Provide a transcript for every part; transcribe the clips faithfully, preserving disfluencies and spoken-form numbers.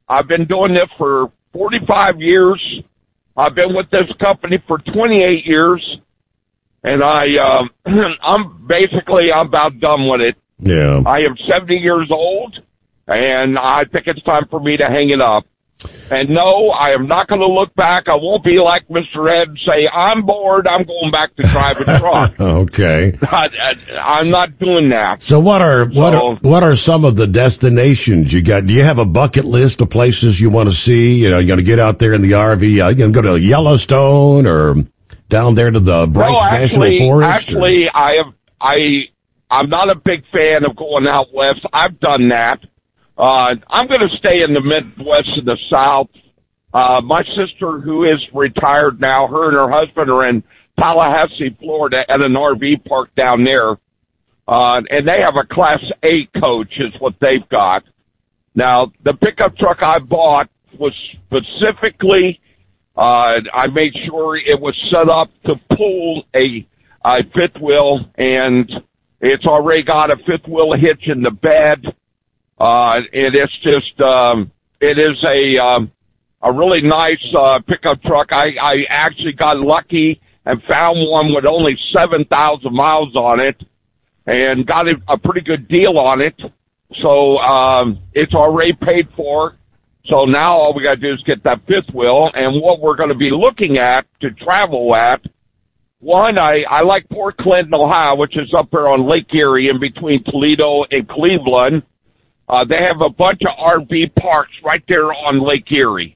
I've been doing this for forty-five years. I've been with this company for twenty-eight years, and I, um, I'm basically, I'm about done with it. Yeah. I am seventy years old, and I think it's time for me to hang it up. And no, I am not going to look back. I won't be like Mister Ed and say, I'm bored, I'm going back to drive a truck. Okay. I, I, I'm not doing that. So what are, what So, are, what are some of the destinations you got? Do you have a bucket list of places you want to see? You know, you're going to get out there in the R V, uh, you know, go to Yellowstone or down there to the Bryce no, actually, National Forest? Actually, or? I have, I, I'm not a big fan of going out west. I've done that. Uh, I'm going to stay in the Midwest and the South. Uh, my sister, who is retired now, her and her husband are in Tallahassee, Florida, at an R V park down there. Uh, and they have a Class A coach is what they've got. Now, the pickup truck I bought was specifically, uh, I made sure it was set up to pull a, a fifth wheel, and it's already got a fifth wheel hitch in the bed. Uh, and it's just, um, it is a, um, a really nice, uh, pickup truck. I, I actually got lucky and found one with only seven thousand miles on it and got a, a pretty good deal on it. So, um, it's already paid for. So now all we gotta do is get that fifth wheel, and what we're gonna be looking at to travel at, one, I, I like Port Clinton, Ohio, which is up there on Lake Erie in between Toledo and Cleveland. Uh, they have a bunch of R V parks right there on Lake Erie.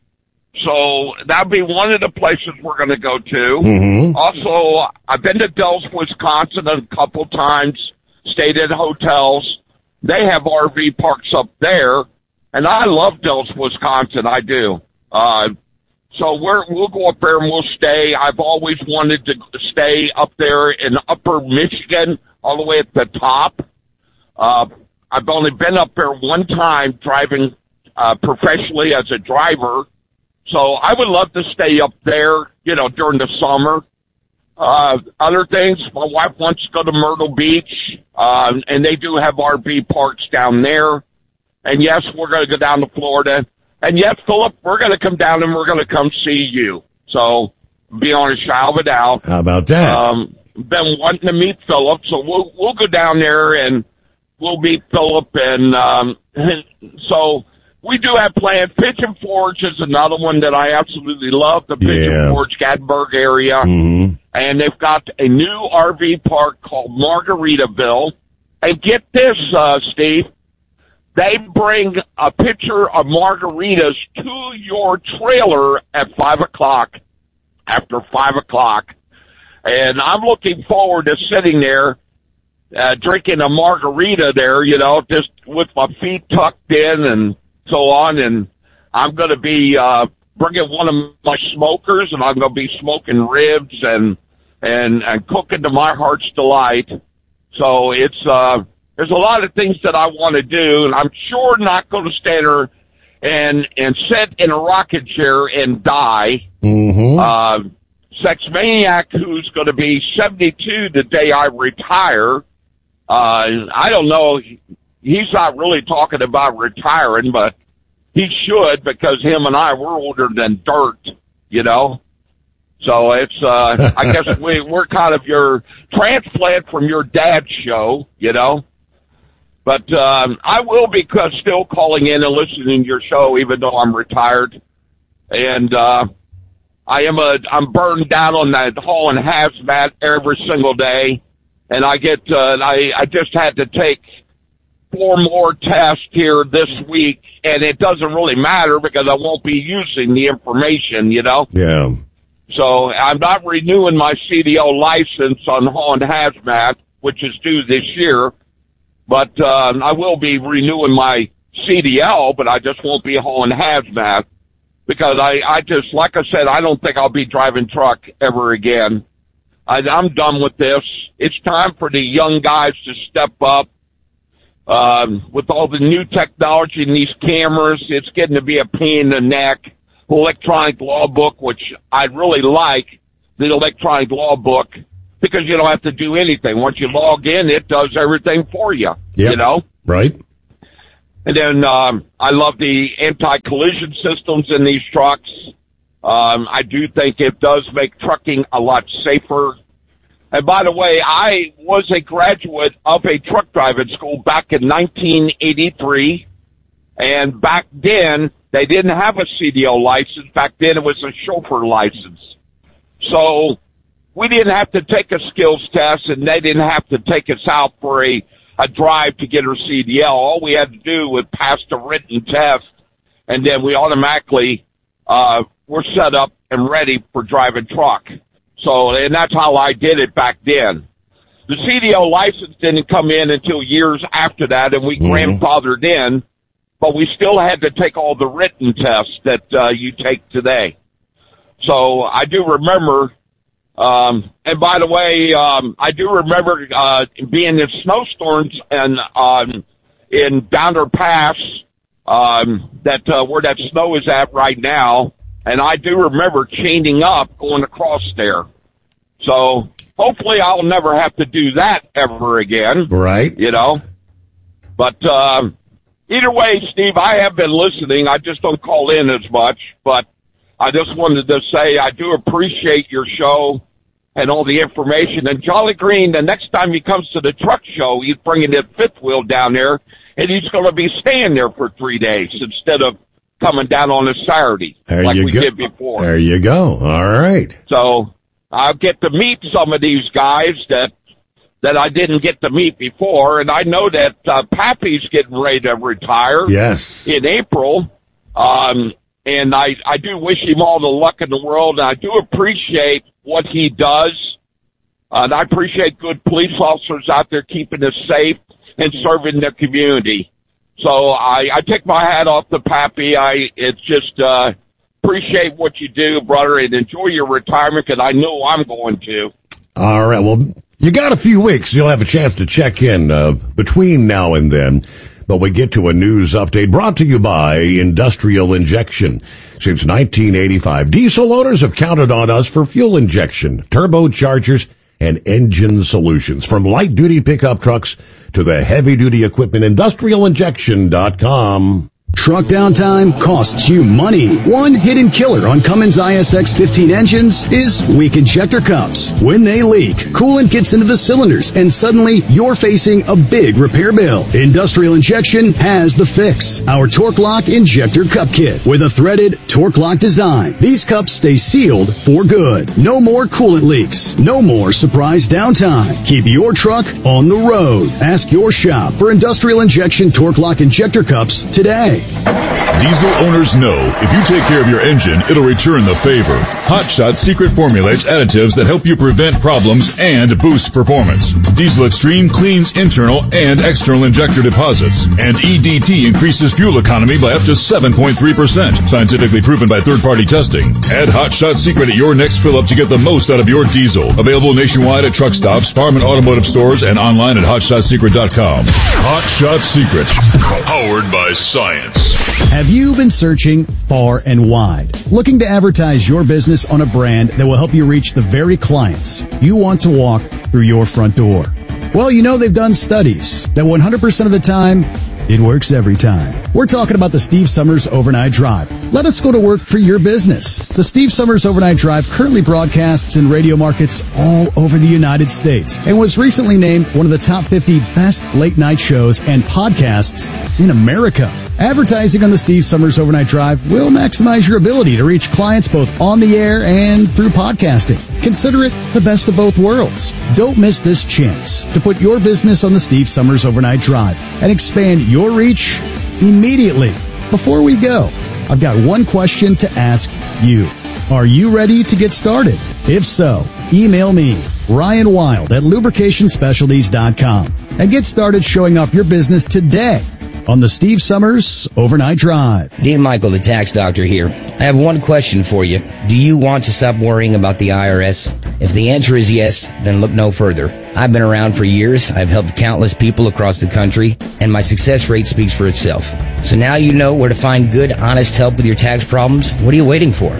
So that'll be one of the places we're going to go to. Mm-hmm. Also, I've been to Dells, Wisconsin a couple times, stayed in hotels. They have R V parks up there, and I love Dells, Wisconsin. I do. Uh, so we're, we'll go up there and we'll stay. I've always wanted to stay up there in Upper Michigan, all the way at the top. Uh, I've only been up there one time driving uh, professionally as a driver, so I would love to stay up there, you know, during the summer. Uh, other things, my wife wants to go to Myrtle Beach, uh, and they do have R V parks down there. And yes, we're going to go down to Florida. And yes, Philip, we're going to come down and we're going to come see you. So be on a shadow of a doubt. How about that? Um, been wanting to meet Philip, so we'll we'll go down there and we'll meet Philip, and um, so we do have plans. Pigeon Forge is another one that I absolutely love, the Pigeon Yeah. Forge, Gatlinburg area. Mm-hmm. And they've got a new R V park called Margaritaville. And get this, uh, Steve, they bring a pitcher of margaritas to your trailer at five o'clock, after five o'clock. And I'm looking forward to sitting there Uh, drinking a margarita there, you know, just with my feet tucked in and so on. And I'm going to be, uh, bringing one of my smokers, and I'm going to be smoking ribs and, and, and cooking to my heart's delight. So it's, uh, there's a lot of things that I want to do, and I'm sure not going to stand there and, and sit in a rocket chair and die. Mm-hmm. Uh, Sex Maniac, who's going to be seventy-two the day I retire. Uh, I don't know. He's not really talking about retiring, but he should, because him and I, we're older than dirt, you know? So it's, uh, I guess we, we're kind of your transplant from your dad's show, you know? But, um, I will be still calling in and listening to your show, even though I'm retired. And, uh, I am a, I'm burned down on that hauling hazmat every single day. And I get, uh, I, I just had to take four more tests here this week, and it doesn't really matter because I won't be using the information, you know? Yeah. So I'm not renewing my C D L license on hauling hazmat, which is due this year, but, uh, I will be renewing my C D L, but I just won't be hauling hazmat because I, I just, like I said, I don't think I'll be driving truck ever again. I, I'm done with this. It's time for the young guys to step up. Um, with all the new technology and these cameras, it's getting to be a pain in the neck. Electronic law book, which I really like, the electronic law book, because you don't have to do anything. Once you log in, it does everything for you, Yep. you know? Right. And then um, I love the anti-collision systems in these trucks. Um, I do think it does make trucking a lot safer. And by the way, I was a graduate of a truck driving school back in nineteen eighty-three. And back then, they didn't have a C D L license. Back then, it was a chauffeur license. So we didn't have to take a skills test, and they didn't have to take us out for a, a drive to get our C D L. All we had to do was pass the written test, and then we automatically uh were set up and ready for driving truck. So, and that's how I did it back then. The C D L license didn't come in until years after that, and we mm-hmm. grandfathered in, but we still had to take all the written tests that uh, you take today. So I do remember, um, and by the way, um, I do remember uh, being in snowstorms and um, in Downer Pass, um, that uh, where that snow is at right now. And I do remember chaining up going across there. So hopefully I'll never have to do that ever again. Right. You know. But uh, either way, Steve, I have been listening. I just don't call in as much. But I just wanted to say I do appreciate your show and all the information. And Jolly Green, the next time he comes to the truck show, he's bringing that fifth wheel down there, and he's going to be staying there for three days instead of coming down on a Saturday there like you we go. did before. There you go. All right. So I'll get to meet some of these guys that that I didn't get to meet before, and I know that uh, Pappy's getting ready to retire. Yes. In April, um, and I I do wish him all the luck in the world, and I do appreciate what he does, uh, and I appreciate good police officers out there keeping us safe and serving the community. So I, I take my hat off to Pappy. I it's just uh, appreciate what you do, brother, and enjoy your retirement, because I know I'm going to. All right. Well, you got a few weeks. You'll have a chance to check in uh, between now and then. But we get to a news update brought to you by Industrial Injection. Since nineteen eighty-five, diesel owners have counted on us for fuel injection, turbochargers, and engine solutions. From light-duty pickup trucks to the heavy-duty equipment, industrial injection dot com. Truck downtime costs you money. One hidden killer on Cummins I S X fifteen engines is weak injector cups. When they leak, coolant gets into the cylinders, and suddenly you're facing a big repair bill. Industrial Injection has the fix. Our Torque Lock Injector Cup Kit with a threaded Torque Lock design. These cups stay sealed for good. No more coolant leaks. No more surprise downtime. Keep your truck on the road. Ask your shop for Industrial Injection Torque Lock Injector Cups today. Diesel owners know if you take care of your engine, it'll return the favor. Hot Shot secret formulates additives that help you prevent problems and boost performance. Diesel Extreme cleans internal and external injector deposits. And E D T increases fuel economy by up to seven point three percent. Scientifically proven by third-party testing. Add Hot Shot secret at your next fill-up to get the most out of your diesel. Available nationwide at truck stops, farm and automotive stores, and online at hot shot secret dot com. Hot Shot Secret. Powered by science. Have you been searching far and wide, looking to advertise your business on a brand that will help you reach the very clients you want to walk through your front door? Well, you know they've done studies that one hundred percent of the time, it works every time. We're talking about the Steve Summers Overnight Drive. Let us go to work for your business. The Steve Summers Overnight Drive currently broadcasts in radio markets all over the United States and was recently named one of the top fifty best late night shows and podcasts in America. Advertising on the Steve Summers Overnight Drive will maximize your ability to reach clients both on the air and through podcasting. Consider it the best of both worlds. Don't miss this chance to put your business on the Steve Summers Overnight Drive and expand your reach immediately. Before we go, I've got one question to ask you. Are you ready to get started? If so, email me, Ryan Wild at lubrication specialties dot com, and get started showing off your business today on the Steve Summers Overnight Drive. Dean Michael, the tax doctor here. I have one question for you. Do you want to stop worrying about the I R S? If the answer is yes, then look no further. I've been around for years. I've helped countless people across the country, and my success rate speaks for itself. So now you know where to find good, honest help with your tax problems. What are you waiting for?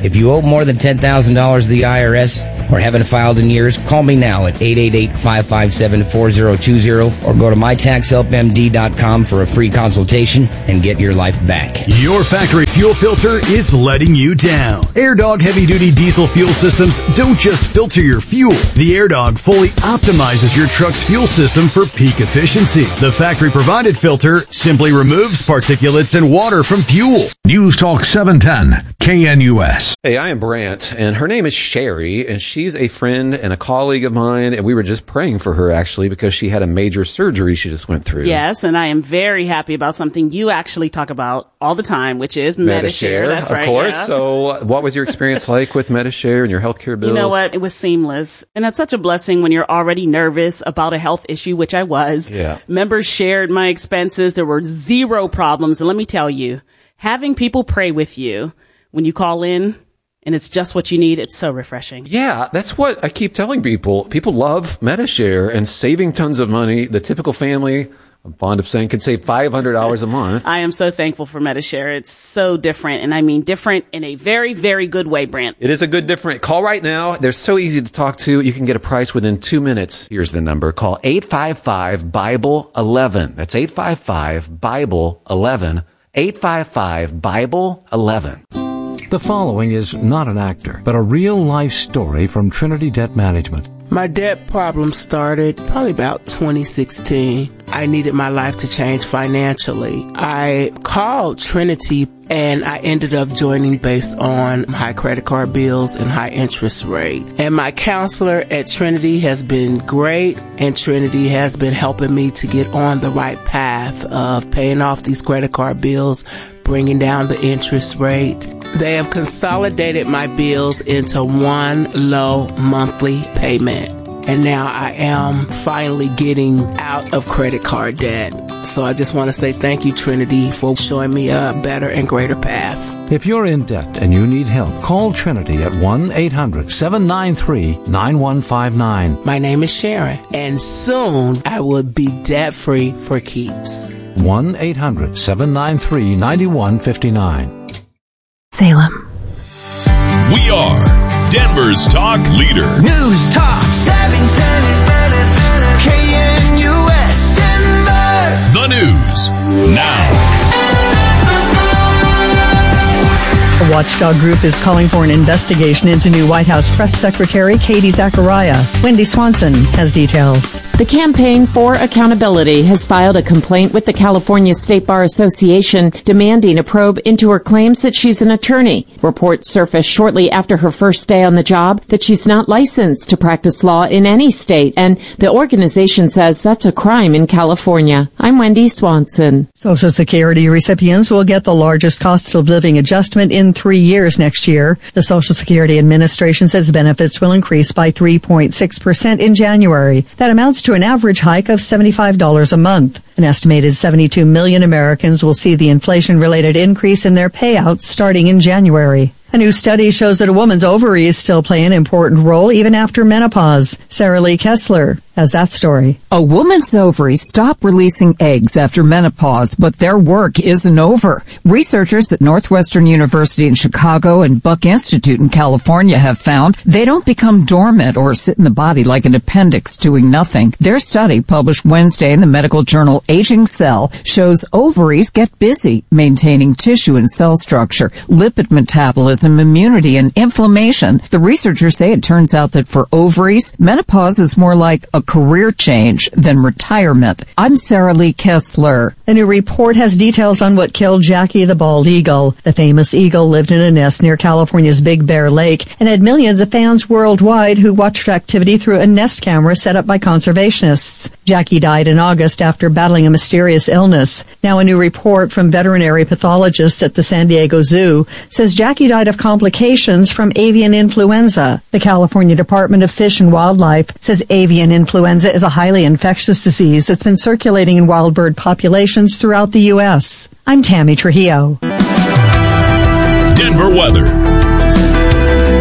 If you owe more than ten thousand dollars to the I R S or haven't filed in years, call me now at eight eight eight, five five seven, four zero two zero or go to my tax help m d dot com for a free consultation and get your life back. Your factory fuel filter is letting you down. AirDog heavy-duty diesel fuel systems don't just filter your fuel. The AirDog fully optimizes your truck's fuel system for peak efficiency. The factory-provided filter simply removes particulates and water from fuel. News Talk seven ten, K N U S. Hey, I am Brant, and her name is Sherry, and she's a friend and a colleague of mine, and we were just praying for her, actually, because she had a major surgery she just went through. Yes, and I am very happy about something you actually talk about all the time, which is Medi-Share. That's of right. Of course. Yeah. So what was your experience like with Medi-Share and your healthcare bills? You know what? It was seamless. And that's such a blessing when you're already nervous about a health issue, which I was. Yeah. Members shared my expenses. There were zero problems. And let me tell you, having people pray with you when you call in and it's just what you need, it's so refreshing. Yeah, that's what I keep telling people. People love Medi-Share and saving tons of money. The typical family, I'm fond of saying, can save five hundred dollars a month. I am so thankful for Medi-Share. It's so different, and I mean different in a very, very good way, Brant. It is a good different. Call right now. They're so easy to talk to. You can get a price within two minutes. Here's the number. Call eight five five, Bible eleven. That's eight five five, Bible eleven. eight five five, Bible eleven. The following is not an actor, but a real-life story from Trinity Debt Management. My debt problem started probably about twenty sixteen. I needed my life to change financially. I called Trinity and I ended up joining based on high credit card bills and high interest rate. And my counselor at Trinity has been great, and Trinity has been helping me to get on the right path of paying off these credit card bills, bringing down the interest rate. They have consolidated my bills into one low monthly payment. And now I am finally getting out of credit card debt. So I just want to say thank you, Trinity, for showing me a better and greater path. If you're in debt and you need help, call Trinity at one eight hundred, seven nine three, nine one five nine. My name is Sharon, and soon I will be debt-free for keeps. one eight hundred, seven nine three, nine one five nine. Salem. We are Denver's talk leader. News Talk seven ten K N U S Denver. The news now. A watchdog group is calling for an investigation into new White House Press Secretary Katie Zachariah. Wendy Swanson has details. The Campaign for Accountability has filed a complaint with the California State Bar Association demanding a probe into her claims that she's an attorney. Reports surfaced shortly after her first day on the job that she's not licensed to practice law in any state, and the organization says that's a crime in California. I'm Wendy Swanson. Social Security recipients will get the largest cost of living adjustment in three years next year. The Social Security Administration says benefits will increase by three point six percent in January. That amounts to an average hike of seventy-five dollars a month. An estimated seventy-two million Americans will see the inflation-related increase in their payouts starting in January. A new study shows that a woman's ovaries still play an important role even after menopause. Sarah Lee Kessler has that story. A woman's ovaries stop releasing eggs after menopause, but their work isn't over. Researchers at Northwestern University in Chicago and Buck Institute in California have found they don't become dormant or sit in the body like an appendix doing nothing. Their study, published Wednesday in the medical journal Aging Cell, shows ovaries get busy maintaining tissue and cell structure, lipid metabolism, immunity, and inflammation. The researchers say it turns out that for ovaries, menopause is more like a career change than retirement. I'm Sarah Lee Kessler. A new report has details on what killed Jackie the bald eagle. The famous eagle lived in a nest near California's Big Bear Lake and had millions of fans worldwide who watched activity through a Nest camera set up by conservationists. Jackie died in August after battling a mysterious illness. Now a new report from veterinary pathologists at the San Diego Zoo says Jackie died of complications from avian influenza. The California Department of Fish and Wildlife says avian influenza Influenza is a highly infectious disease that's been circulating in wild bird populations throughout the U S. I'm Tammy Trujillo. Denver weather.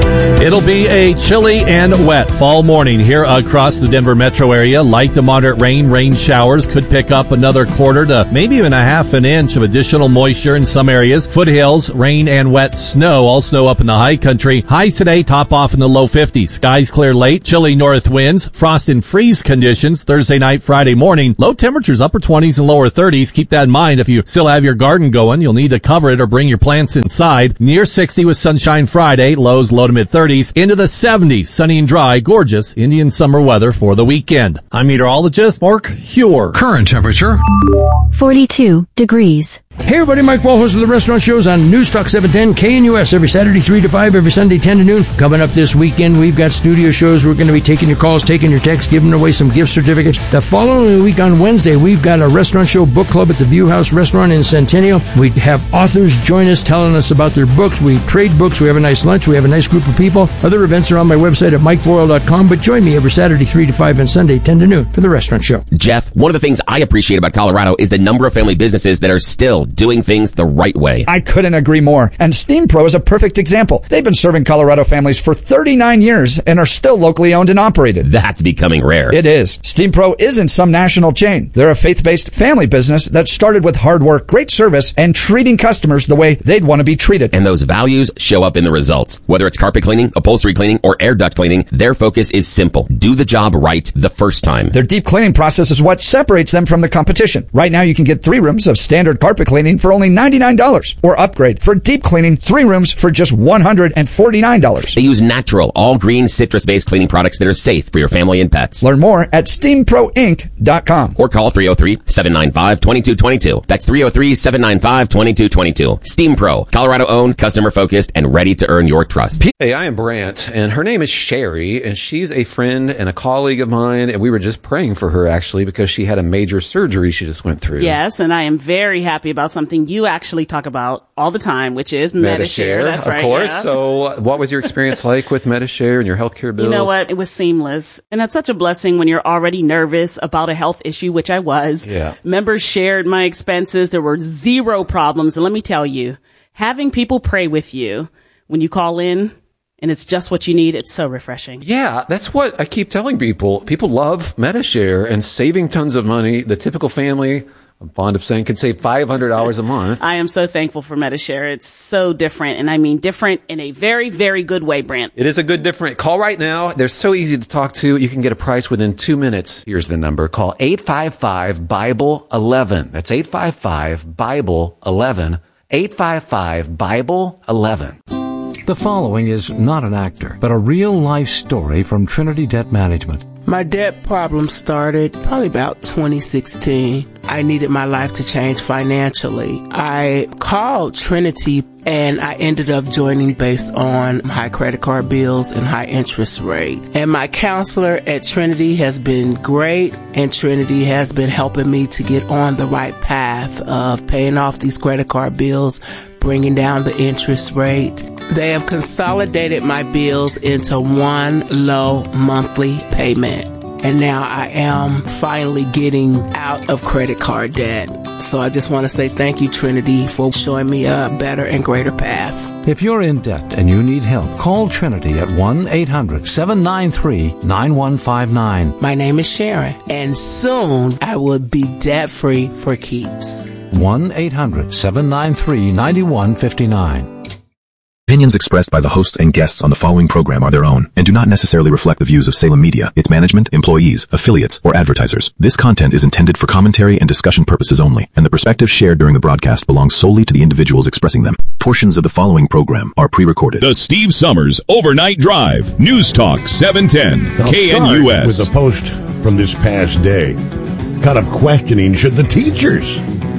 It'll be a chilly and wet fall morning here across the Denver metro area. Light to moderate rain, rain showers could pick up another quarter to maybe even a half an inch of additional moisture in some areas. Foothills, rain and wet snow. All snow up in the high country. Highs today top off in the low fifties. Skies clear late. Chilly north winds. Frost and freeze conditions Thursday night, Friday morning. Low temperatures upper twenties and lower thirties. Keep that in mind. If you still have your garden going, you'll need to cover it or bring your plants inside. Near sixty with sunshine Friday. Lows low to mid thirties. Into the seventies. Sunny and dry. Gorgeous Indian summer weather for the weekend. I'm meteorologist Mark Huer. Current temperature forty-two degrees. Hey everybody, Mike Walhouse of the Restaurant Shows on News Talk seven ten K N U S every Saturday three to five, every Sunday ten to noon. Coming up this weekend, we've got studio shows. We're going to be taking your calls, taking your texts, giving away some gift certificates. The following week on Wednesday, we've got a Restaurant Show book club at the View House Restaurant in Centennial. We have authors join us telling us about their books. We trade books. We have a nice lunch. We have a nice group of people. Other events are on my website at mike boyle dot com, but join me every Saturday three to five and Sunday ten to noon for the Restaurant Show. Jeff, one of the things I appreciate about Colorado is the number of family businesses that are still doing things the right way. I couldn't agree more. And Steam Pro is a perfect example. They've been serving Colorado families for thirty-nine years and are still locally owned and operated. That's becoming rare. It is. Steam Pro isn't some national chain. They're a faith-based family business that started with hard work, great service, and treating customers the way they'd want to be treated. And those values show up in the results. Whether it's carpet cleaning, upholstery cleaning, or air duct cleaning, their focus is simple. Do the job right the first time. Their deep cleaning process is what separates them from the competition. Right now you can get three rooms of standard carpet cleaning for only ninety-nine dollars, or upgrade for deep cleaning three rooms for just one hundred forty-nine dollars. They use natural, all-green, citrus-based cleaning products that are safe for your family and pets. Learn more at steam pro inc dot com. Or call three oh three, seven nine five, two two two two. That's three oh three, seven nine five, two two two two. Steam Pro, Colorado-owned, customer-focused, and ready to earn your trust. Hey, I am Brant, and her name is Sherry, and she's a friend and a colleague of mine, and we were just praying for her, actually, because she had a major surgery she just went through. Yes, and I am very happy about something you actually talk about all the time, which is Medi-Share. That's right. Of course. Yeah. So what was your experience like with Medi-Share and your healthcare bills? You know what? It was seamless. And that's such a blessing when you're already nervous about a health issue, which I was. Yeah. Members shared my expenses. There were zero problems. And let me tell you, having people pray with you when you call in and it's just what you need, it's so refreshing. Yeah, that's what I keep telling people. People love Medi-Share and saving tons of money. The typical family, I'm fond of saying, can save five hundred dollars a month. I am so thankful for Medi-Share. It's so different, and I mean different in a very, very good way, Brant. It is a good different. Call right now. They're so easy to talk to. You can get a price within two minutes. Here's the number. Call eight five five, Bible eleven. That's eight five five, Bible eleven. eight five five, Bible eleven. The following is not an actor, but a real-life story from Trinity Debt Management. My debt problem started probably about twenty sixteen. I needed my life to change financially. I called Trinity and I ended up joining based on high credit card bills and high interest rate. And my counselor at Trinity has been great, and Trinity has been helping me to get on the right path of paying off these credit card bills, bringing down the interest rate. They have consolidated my bills into one low monthly payment. And now I am finally getting out of credit card debt. So I just want to say thank you, Trinity, for showing me a better and greater path. If you're in debt and you need help, call Trinity at one eight hundred, seven nine three, nine one five nine. My name is Sharon, and soon I will be debt-free for keeps. one eight hundred, seven nine three, nine one five nine. Opinions expressed by the hosts and guests on the following program are their own and do not necessarily reflect the views of Salem Media, its management, employees, affiliates, or advertisers. This content is intended for commentary and discussion purposes only, and the perspectives shared during the broadcast belong solely to the individuals expressing them. Portions of the following program are pre-recorded. The Steve Summers Overnight Drive, News Talk seven ten, K N U S. With a post from this past day, kind of questioning, should the teachers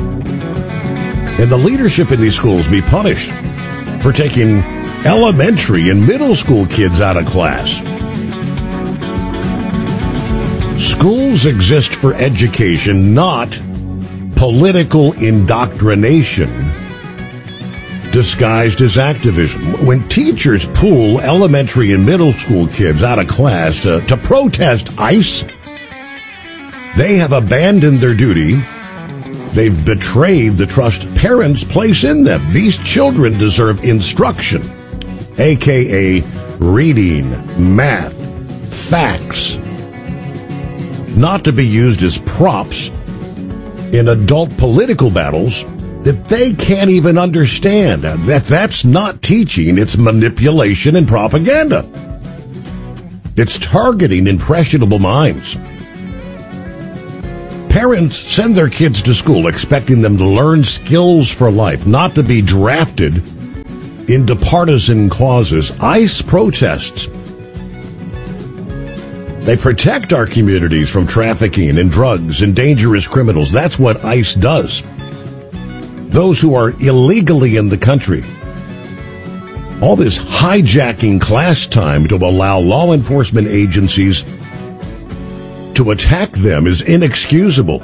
and the leadership in these schools be punished for taking elementary and middle school kids out of class? Schools exist for education, not political indoctrination disguised as activism. When teachers pull elementary and middle school kids out of class to, to protest ICE, they have abandoned their duty. They've betrayed the trust parents place in them. These children deserve instruction, a k a reading, math, facts, not to be used as props in adult political battles that they can't even understand. That that's not teaching, it's manipulation and propaganda. It's targeting impressionable minds. Parents send their kids to school expecting them to learn skills for life, not to be drafted into partisan causes. ICE protests. They protect our communities from trafficking and drugs and dangerous criminals. That's what ICE does. Those who are illegally in the country. All this hijacking class time to allow law enforcement agencies to attack them is inexcusable.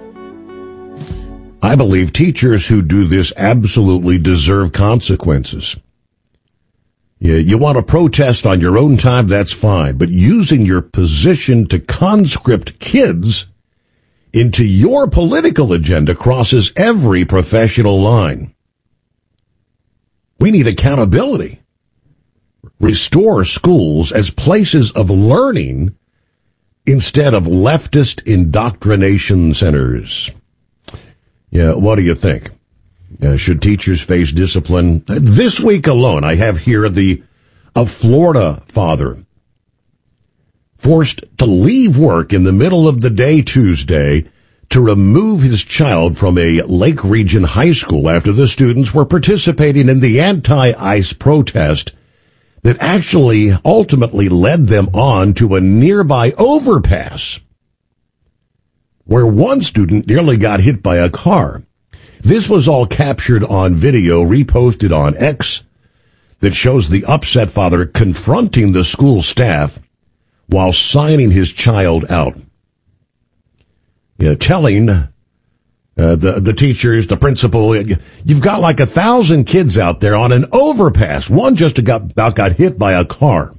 I believe teachers who do this absolutely deserve consequences. You, you want to protest on your own time, that's fine, but using your position to conscript kids into your political agenda crosses every professional line. We need accountability. Restore schools as places of learning instead of leftist indoctrination centers. Yeah, what do you think? Uh, should teachers face discipline? This week alone, I have here the a Florida father forced to leave work in the middle of the day Tuesday to remove his child from a Lake Region high school after the students were participating in the anti-ICE protest that actually ultimately led them on to a nearby overpass where one student nearly got hit by a car. This was all captured on video, reposted on X, that shows the upset father confronting the school staff while signing his child out. You know, telling uh, the the teachers, the principal, you've got like a thousand kids out there on an overpass. One just got, about got hit by a car.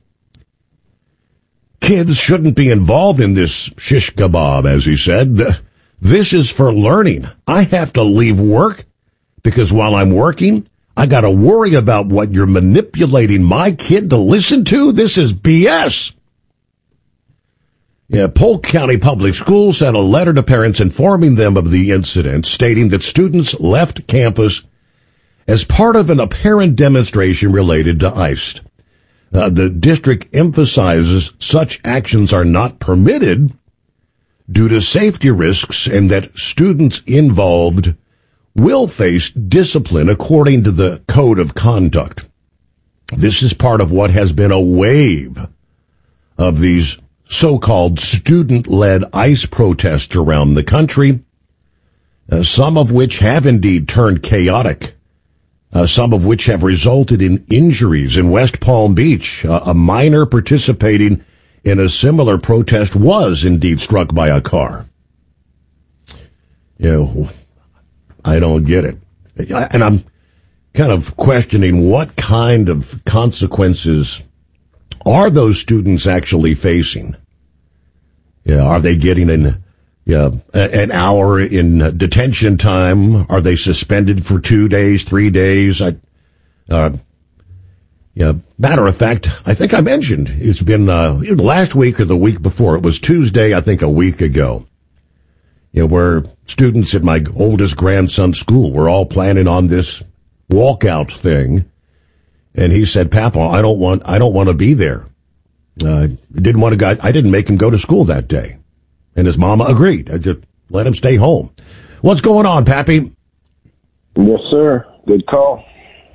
Kids shouldn't be involved in this shish kebab, as he said. This is for learning. I have to leave work because while I'm working, I got to worry about what you're manipulating my kid to listen to. This is B S. Yeah, Polk County Public Schools sent a letter to parents informing them of the incident, stating that students left campus as part of an apparent demonstration related to ICE. Uh, the district emphasizes such actions are not permitted due to safety risks and that students involved will face discipline according to the code of conduct. This is part of what has been a wave of these so-called student-led ICE protests around the country, uh, some of which have indeed turned chaotic. Uh, some of which have resulted in injuries. In West Palm Beach, uh, a minor participating in a similar protest was indeed struck by a car. You know, I don't get it. And I'm kind of questioning what kind of consequences are those students actually facing? Yeah, are they getting an Yeah, an hour in detention time? Are they suspended for two days, three days? I, uh, yeah, matter of fact, I think I mentioned it's been uh, last week or the week before. It was Tuesday, I think, a week ago. You know, where students at my oldest grandson's school were all planning on this walkout thing, and he said, "Papa, I don't want, I don't want to be there. Uh, didn't want to go. I didn't make him go to school that day." And his mama agreed. I just let him stay home. What's going on, Pappy? Yes, sir. Good call.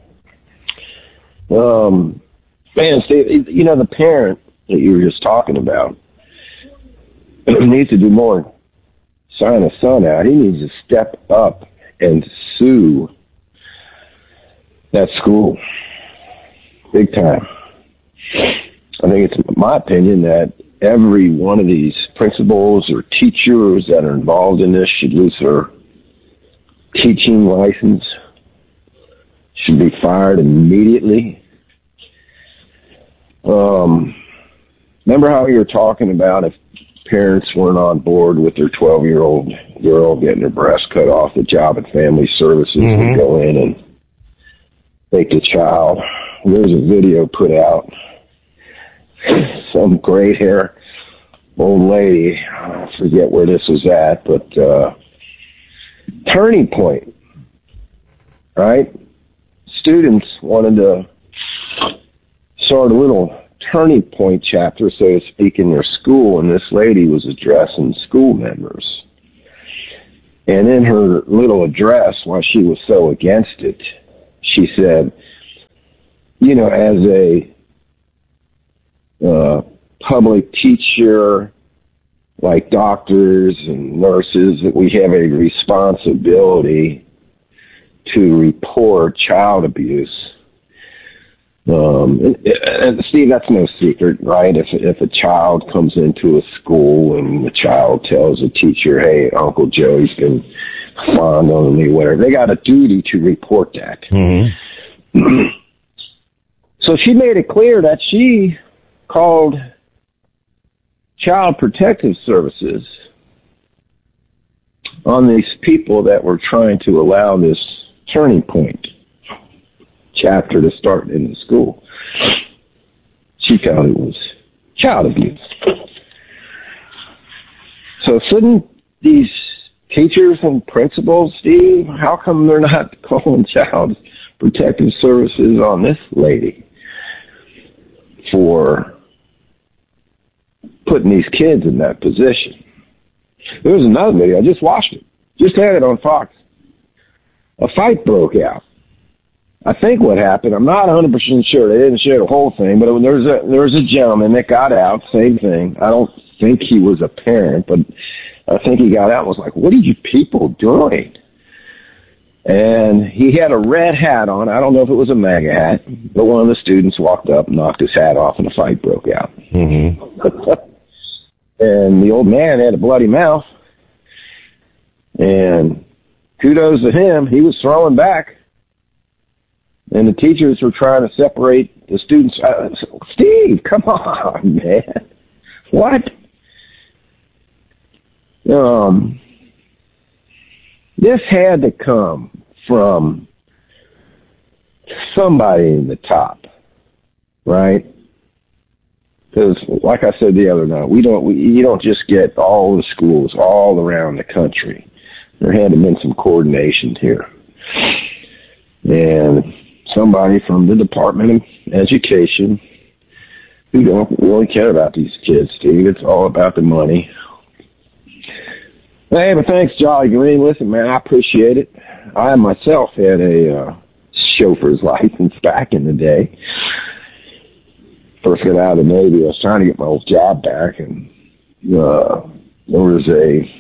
Um, man, Steve, you know, the parent that you were just talking about needs to do more. Sign a son out. He needs to step up and sue that school. Big time. I think it's my opinion that every one of these principals or teachers that are involved in this should lose their teaching license, should be fired immediately. Um, remember how you were talking about if parents weren't on board with their twelve-year-old girl getting her breast cut off, the Job and Family Services mm-hmm. would go in and take the child. There's a video put out some gray hair old lady. I forget where this was at, but uh, Turning Point, right? Students wanted to start a little Turning Point chapter, so to speak, in their school, and this lady was addressing school members. And in her little address, why she was so against it, she said, you know, as a uh, public teacher, like doctors and nurses, that we have a responsibility to report child abuse. Um, and, and Steve, that's no secret, right? If if a child comes into a school and the child tells a teacher, "Hey, Uncle Joey's been fondling me," whatever, they got a duty to report that. Mm-hmm. So she made it clear that she called Child Protective Services on these people that were trying to allow this Turning Point chapter to start in the school. She found it was child abuse. So shouldn't these teachers and principals, Steve, how come they're not calling Child Protective Services on this lady for putting these kids in that position? There was another video, I just watched it, just had it on Fox. A fight broke out. I think what happened, I'm not one hundred percent sure, they didn't share the whole thing, but there was a, there was a gentleman that got out, same thing. I don't think he was a parent, but I think he got out and was like, "What are you people doing?" And he had a red hat on. I don't know if it was a MAGA hat, but one of the students walked up and knocked his hat off, and a fight broke out. Mm-hmm. And the old man had a bloody mouth, and kudos to him, he was throwing back. And the teachers were trying to separate the students. Uh, Steve, come on, man. What? Um, this had to come from somebody in the top, right? Because, like I said the other night, we don't. We, you don't just get all the schools all around the country. There had to have been some coordination here, and somebody from the Department of Education who don't really care about these kids, Steve. It's all about the money. Hey, but thanks, Jolly Green. Listen, man, I appreciate it. I myself had a uh, chauffeur's license back in the day. First got out of the Navy, I was trying to get my old job back, and uh, there was a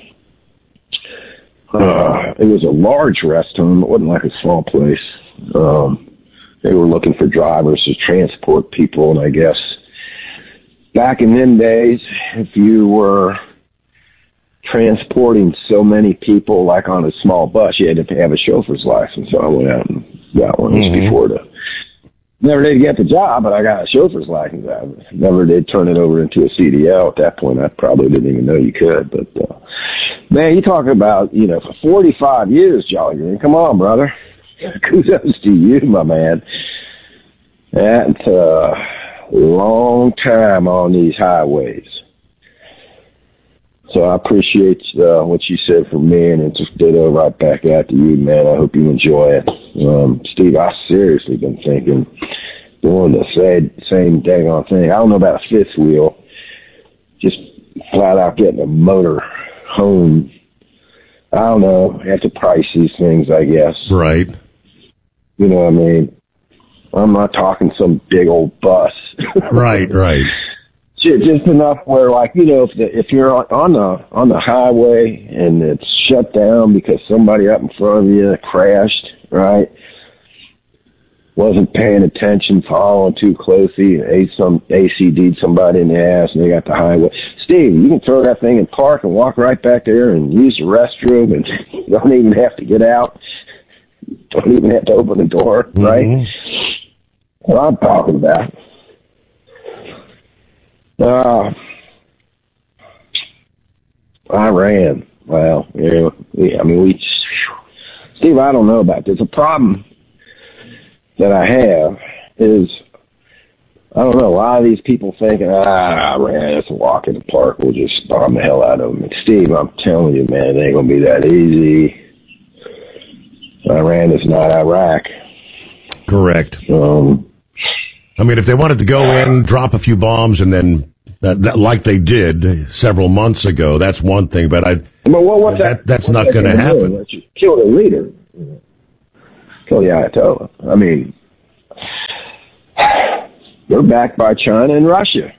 uh, it was a large rest home. It wasn't like a small place. Um, they were looking for drivers to transport people, and I guess back in them days, if you were transporting so many people, like on a small bus, you had to have a chauffeur's license. So I went out and got one mm-hmm. before to. Never did get the job, but I got a chauffeur's license. I never did turn it over into a C D L. At that point, I probably didn't even know you could. But uh, man, you talk about, you know, for forty-five years, Jolly Green. Come on, brother. Kudos to you, my man. That's a long time on these highways. So I appreciate uh, what you said for me, and it just ditto right back out to you, man. I hope you enjoy it. Um, Steve, I seriously been thinking, doing the same, same dang on thing. I don't know about a fifth wheel, just flat out getting a motor home. I don't know, have to price these things, I guess. Right. You know what I mean? I'm not talking some big old bus. Right, right. Just enough where, like, you know, if the, if you're on the on the highway and it's shut down because somebody up in front of you crashed, right? Wasn't paying attention, following too closely, and ate some A C D'd somebody in the ass, and they got the highway. Steve, you can throw that thing in park and walk right back there and use the restroom, and you don't even have to get out. Don't even have to open the door, mm-hmm. right? What I'm talking about. Uh, Iran. Well, yeah, we, I mean, we, Steve, I don't know about this. A problem that I have is I don't know, a lot of these people thinking, ah, Iran, it's a walk in the park. We'll just bomb the hell out of them. And Steve, I'm telling you, man, it ain't going to be that easy. Iran is not Iraq. Correct. Um, I mean, if they wanted to go in, drop a few bombs, and then, that, that, like they did several months ago, that's one thing. But I, but what, what that, that, that's what not that going to happen. Let's just kill the leader. Kill the Ayatollah. I mean, they're backed by China and Russia.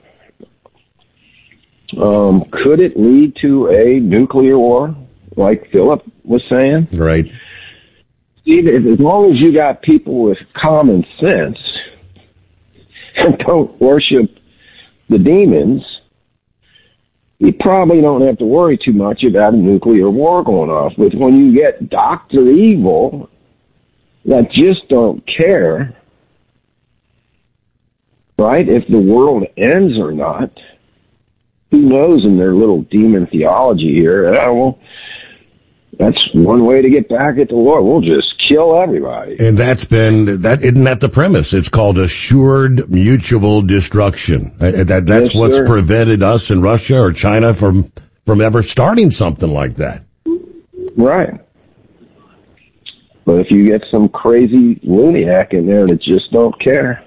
Um, could it lead to a nuclear war, like Philip was saying? Right. Steve, as long as you got people with common sense and don't worship the demons, you probably don't have to worry too much about a nuclear war going off. But when you get Doctor Evil that just don't care, right, if the world ends or not, who knows in their little demon theology here, uh, well, that's one way to get back at the Lord. We'll just kill everybody. And that's been, that isn't that the premise? It's called assured mutual destruction. Uh, that, that's Yes, what's sir. prevented us in Russia or China from, from ever starting something like that. Right. But if you get some crazy looniac in there that just don't care,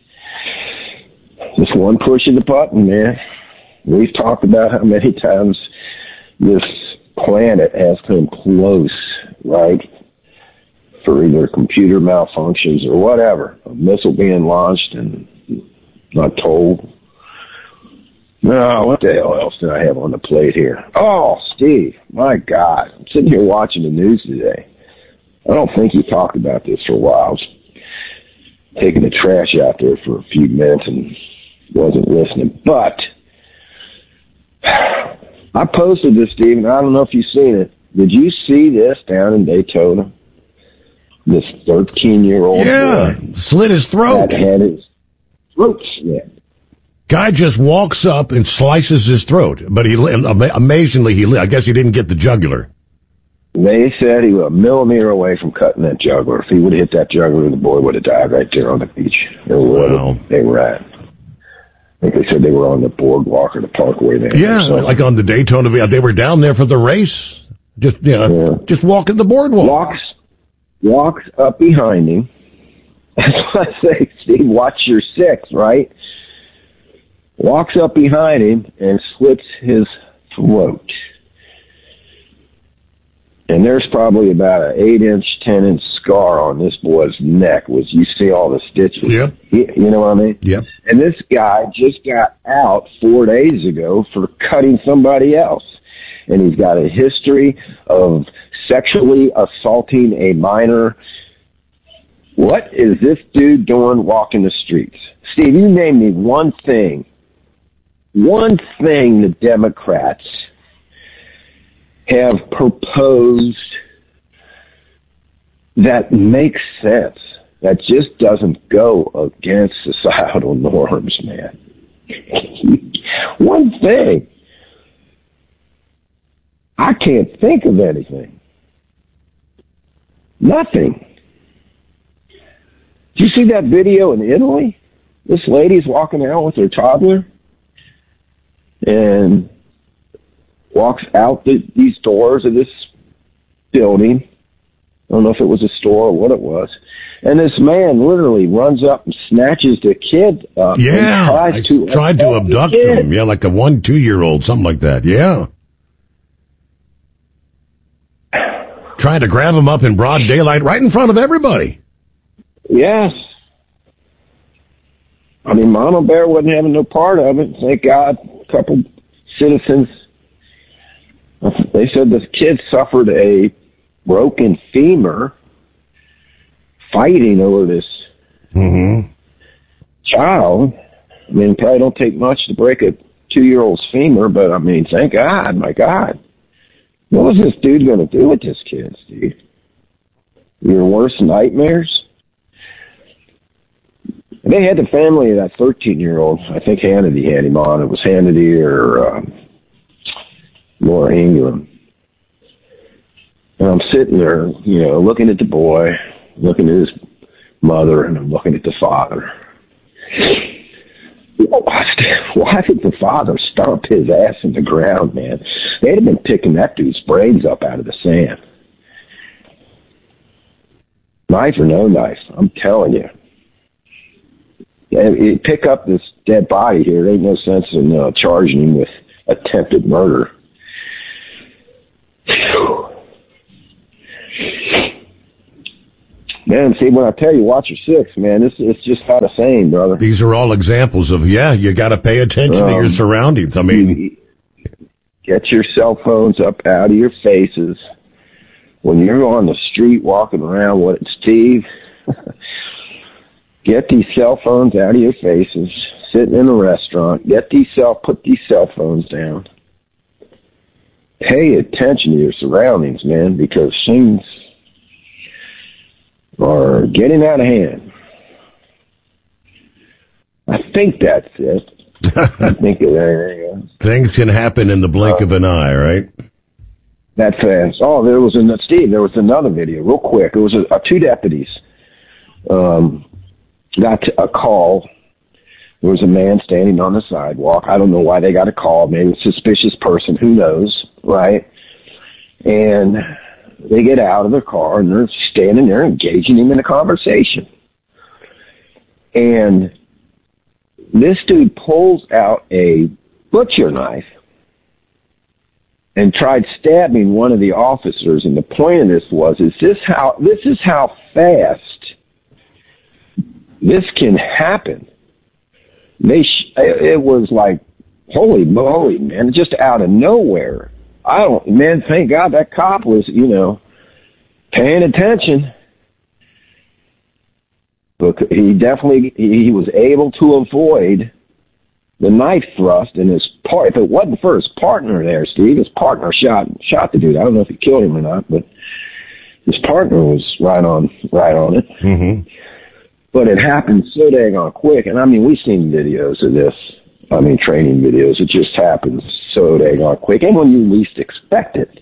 just one push of the button, man. We've talked about how many times this planet has come close, right, for either computer malfunctions or whatever. A missile being launched and not told. No, what the hell else did I have on the plate here? Oh, Steve, my God. I'm sitting here watching the news today. I don't think he talked about this for a while. I was taking the trash out there for a few minutes and wasn't listening. But I posted this, Steve, and I don't know if you've seen it. Did you see this down in Daytona? This thirteen-year-old Yeah, boy slit his throat. that had his throat slit. Guy just walks up and slices his throat, but he li- ama- amazingly he li- I guess he didn't get the jugular. They said he was a millimeter away from cutting that jugular. If he would have hit that jugular, the boy would have died right there on the beach. Or Wow. they were at. I think they said they were on the boardwalk or the parkway there. Yeah, So, like on the Daytona, they were down there for the race. Just you know, Yeah. just walking the boardwalk. walks, walks up behind him. That's what I say, Steve, watch your six, right? Walks up behind him and slits his throat. And there's probably about an eight inch, ten inch scar on this boy's neck. Was you see all the stitches? Yep. You, you know what I mean? Yep. And this guy just got out four days ago for cutting somebody else. And he's got a history of sexually assaulting a minor. What is this dude doing walking the streets? Steve, you name me one thing, one thing the Democrats have proposed that makes sense, that just doesn't go against societal norms, man. One thing. I can't think of anything. Nothing. Did you see that video in Italy? This lady's walking out with her toddler and walks out the, these doors of this building. I don't know if it was a store or what it was. And this man literally runs up and snatches the kid up. Yeah, and tries I to tried to abduct the kid. him. Yeah, like a one, two-year-old, something like that. Yeah. Trying to grab him up in broad daylight right in front of everybody. Yes. I mean, Mama Bear wasn't having no part of it. Thank God, a couple citizens. They said the kid suffered a broken femur fighting over this Mm-hmm. child. I mean, probably don't take much to break a two-year-old's femur, but I mean, thank God, my God. What was this dude going to do with this kid, Steve? Your worst nightmares? They had the family of that thirteen-year-old. I think Hannity had him on. It was Hannity or um, Laura Ingraham. And I'm sitting there, you know, looking at the boy, looking at his mother, and I'm looking at the father. Why did the father stomp his ass in the ground, man? They'd have been picking that dude's brains up out of the sand. Knife or no knife, I'm telling you. You pick up this dead body here. There ain't no sense in uh, charging him with attempted murder. Whew. Man, see, when I tell you, watch your six, man, this it's just not the same, brother. These are all examples of, yeah, you got to pay attention um, to your surroundings. I mean, get your cell phones up out of your faces. When you're on the street walking around, what, Steve? Get these cell phones out of your faces. Sitting in a restaurant, get these cell, put these cell phones down. Pay attention to your surroundings, man, because things are getting out of hand. I think that's it. I think it is. Things can happen in the blink uh, of an eye, right? That fast. Oh, there was a Steve. There was another video, real quick. It was a, a two deputies um, got a call. There was a man standing on the sidewalk. I don't know why they got a call. Maybe a suspicious person. Who knows, right? And they get out of their car and they're standing there engaging him in a conversation. And this dude pulls out a butcher knife and tried stabbing one of the officers. And the point of this was, is this how, this is how fast this can happen. They, sh- it was like, holy moly, man, just out of nowhere. I don't, man, thank God that cop was, you know, paying attention. But he definitely, he was able to avoid the knife thrust, and his part, if it wasn't for his partner there, Steve, his partner shot, shot the dude. I don't know if he killed him or not, but his partner was right on, right on it. Mm-hmm. But it happened so dang on quick. And I mean, we've seen videos of this. I mean, training videos. It just happens so dang on quick. And when you least expect it,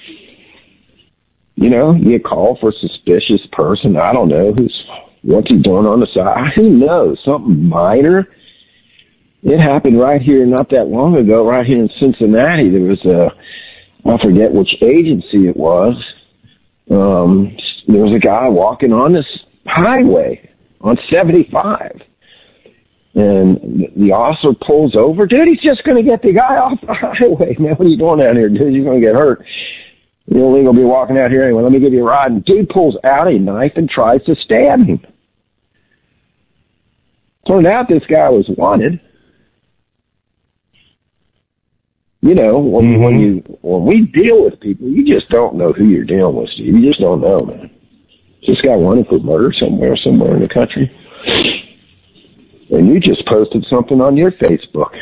you know, you call for a suspicious person. I don't know who's, what's he doing on the side? Who knows? Something minor. It happened right here not that long ago, right here in Cincinnati. There was a, I forget which agency it was. Um, there was a guy walking on this highway on seventy-five. And the officer pulls over. Dude, he's just going to get the guy off the highway. Man, what are you doing out here, dude? You're going to get hurt. You're illegal to be walking out here anyway. Let me give you a ride. And dude pulls out a knife and tries to stab him. Turned out this guy was wanted. You know, when, mm-hmm. when you when we deal with people, you just don't know who you're dealing with, Steve. You just don't know, man. This guy wanted for murder somewhere, somewhere in the country. And you just posted something on your Facebook.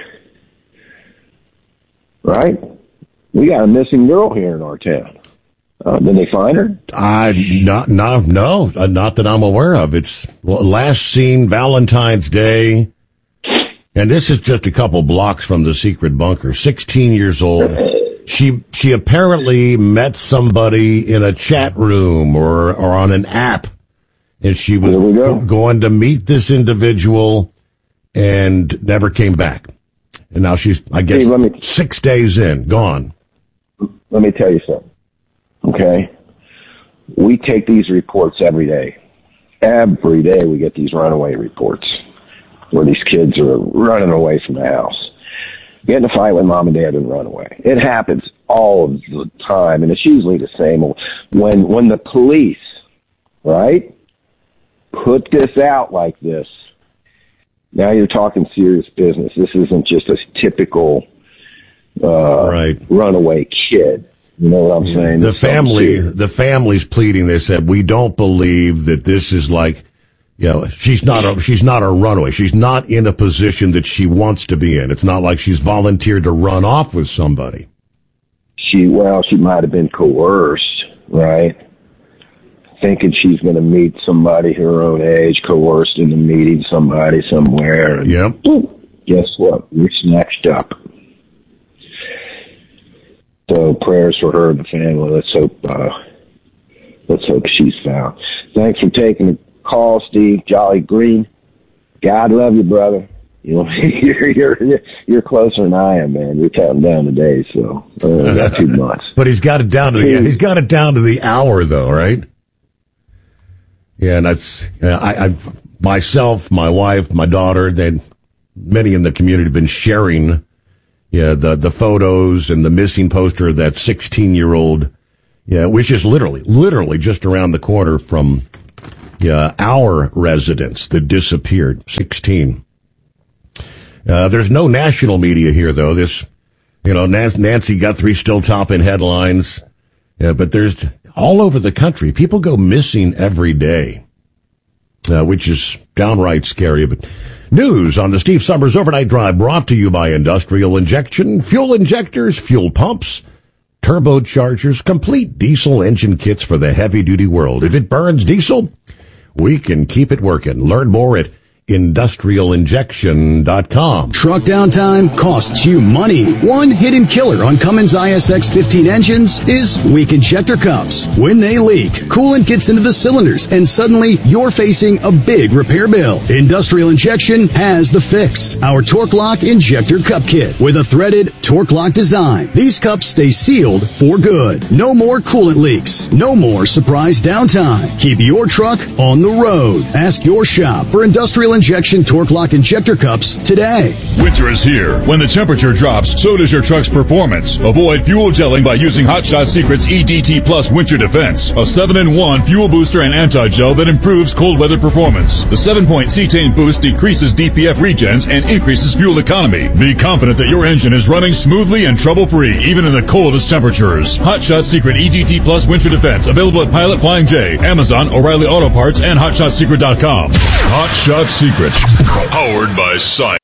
Right? We got a missing girl here in our town. Uh, did they find her? Uh, not, not, no, uh, not that I'm aware of. It's well, last seen Valentine's Day. And this is just a couple blocks from the secret bunker. sixteen years old. She she apparently met somebody in a chat room or, or on an app. And she was go. going to meet this individual and never came back. And now she's, I guess, hey, me, six days in, gone. Let me tell you something. Okay? We take these reports every day. Every day we get these runaway reports where these kids are running away from the house. Get in a fight with mom and dad and run away. It happens all of the time, and it's usually the same. When when the police, right, put this out like this, now you're talking serious business. This isn't just a typical uh, right. runaway kid. You know what I'm saying? The family, the family's pleading. They said, we don't believe that this is like, you know, she's not a, she's not a runaway. She's not in a position that she wants to be in. It's not like she's volunteered to run off with somebody. She, well, she might have been coerced, right? Thinking she's going to meet somebody her own age, coerced into meeting somebody somewhere. And yep. Guess what? You're snatched up. So prayers for her and the family. Let's hope, uh, let's hope she's found. Thanks for taking the call, Steve. Jolly Green. God love you, brother. You know, you're, you're, you're closer than I am, man. You're counting down the days, so I only got two months. But he's got it down to the, he's got it down to the hour though, right? Yeah, and that's, uh, I, I, myself, my wife, my daughter, they, many in the community have been sharing, yeah, the, the photos and the missing poster of that sixteen-year-old, yeah, which is literally, literally just around the corner from, yeah, our residence that disappeared, sixteen. Uh, there's no national media here, though. This, you know, Nancy Guthrie still topping headlines, yeah, but there's all over the country. People go missing every day, uh, which is downright scary. But news on the Steve Summers Overnight Drive brought to you by Industrial Injection, fuel injectors, fuel pumps, turbochargers, complete diesel engine kits for the heavy-duty world. If it burns diesel, we can keep it working. Learn more at industrial injection dot com. Truck downtime costs you money. One hidden killer on Cummins I S X fifteen engines is weak injector cups. When they leak, coolant gets into the cylinders and suddenly you're facing a big repair bill. Industrial Injection has the fix. Our Torque Lock Injector Cup Kit with a threaded Torque Lock design. These cups stay sealed for good. No more coolant leaks. No more surprise downtime. Keep your truck on the road. Ask your shop for Industrial Injection Torque Lock Injector Cups today. Winter is here. When the temperature drops, so does your truck's performance. Avoid fuel gelling by using Hot Shot Secret's E D T Plus Winter Defense, a seven in one fuel booster and anti-gel that improves cold weather performance. The seven-point cetane boost decreases D P F regens and increases fuel economy. Be confident that your engine is running smoothly and trouble-free, even in the coldest temperatures. Hot Shot Secret E D T Plus Winter Defense, available at Pilot, Flying J, Amazon, O'Reilly Auto Parts, and hot shot secret dot com. Hot Shot Secret. Powered by Science.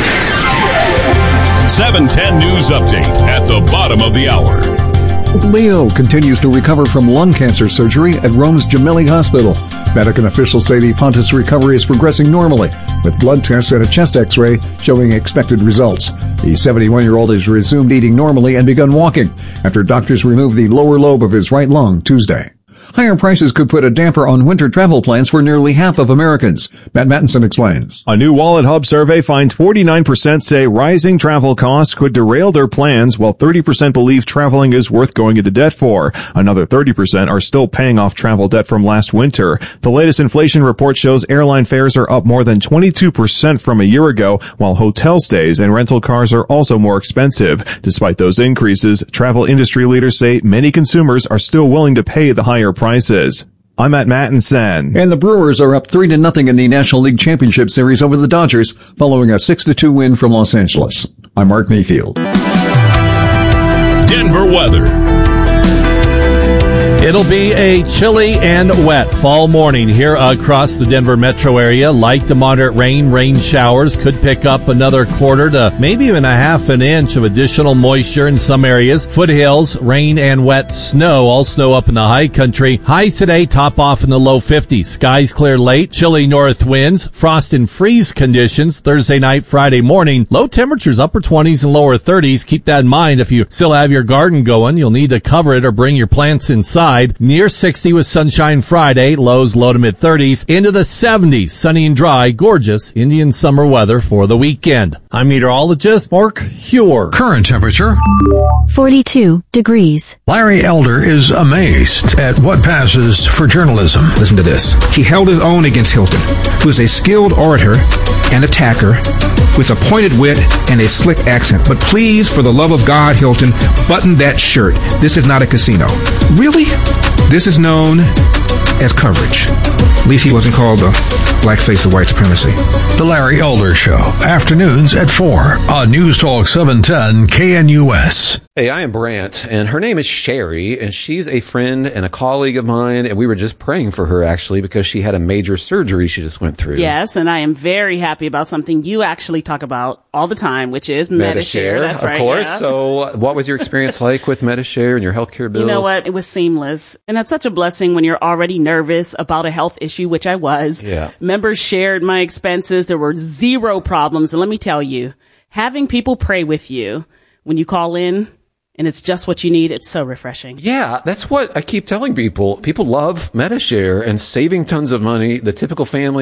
seven ten News Update at the bottom of the hour. Leo continues to recover from lung cancer surgery at Rome's Gemelli Hospital. Vatican officials say the Pontiff's recovery is progressing normally, with blood tests and a chest x-ray showing expected results. The seventy-one-year-old has resumed eating normally and begun walking after doctors removed the lower lobe of his right lung Tuesday. Higher prices could put a damper on winter travel plans for nearly half of Americans. Matt Mattinson explains. A new Wallet Hub survey finds forty-nine percent say rising travel costs could derail their plans, while thirty percent believe traveling is worth going into debt for. Another thirty percent are still paying off travel debt from last winter. The latest inflation report shows airline fares are up more than twenty-two percent from a year ago, while hotel stays and rental cars are also more expensive. Despite those increases, travel industry leaders say many consumers are still willing to pay the higher prices. I'm at Mattinson. And the Brewers are up three to nothing in the National League Championship Series over the Dodgers, following a six to two win from Los Angeles. I'm Mark Mayfield. Denver weather. It'll be a chilly and wet fall morning here across the Denver metro area. Light to moderate rain, rain showers could pick up another quarter to maybe even a half an inch of additional moisture in some areas. Foothills, rain and wet snow, all snow up in the high country. Highs today top off in the low fifties. Skies clear late, chilly north winds, frost and freeze conditions Thursday night, Friday morning. Low temperatures upper twenties and lower thirties. Keep that in mind. If you still have your garden going, you'll need to cover it or bring your plants inside. Near sixty with sunshine Friday, lows low to mid thirties, into the seventies, sunny and dry, gorgeous Indian summer weather for the weekend. I'm meteorologist Mark Huer. Current temperature forty-two degrees. Larry Elder is amazed at what passes for journalism. Listen to this. He held his own against Hilton, who is a skilled orator and attacker with a pointed wit and a slick accent. But please, for the love of God, Hilton, button that shirt. This is not a casino. Really? This is known as coverage. At least he wasn't called the blackface of white supremacy. The Larry Elder Show, afternoons at four on News Talk seven ten K N U S. Hey, I am Brant, and her name is Sherry, and she's a friend and a colleague of mine, and we were just praying for her, actually, because she had a major surgery she just went through. Yes, and I am very happy about something you actually talk about all the time, which is Medi-Share. Medi-Share, That's of right. course. Yeah. So what was your experience like with Medi-Share and your healthcare bills? You know what? It was seamless. And that's such a blessing when you're already nervous about a health issue, which I was. Yeah. Members shared my expenses. There were zero problems. And let me tell you, having people pray with you when you call in, and it's just what you need, it's so refreshing. Yeah, that's what I keep telling people. People love Medi-Share and saving tons of money. The typical family